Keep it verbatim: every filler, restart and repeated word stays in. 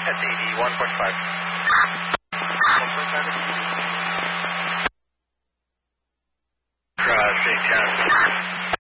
That's eighty, one point five. one point five. Cross eight ten.